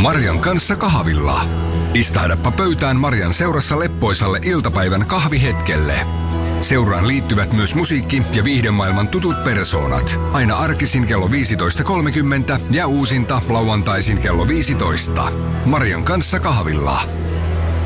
Marian kanssa kahvilla. Istahdappa pöytään Marian seurassa leppoisalle iltapäivän kahvihetkelle. Seuraan liittyvät myös musiikki- ja viihdemaailman tutut persoonat. Aina arkisin kello 15.30 ja uusinta lauantaisin kello 15. Marian kanssa kahvilla.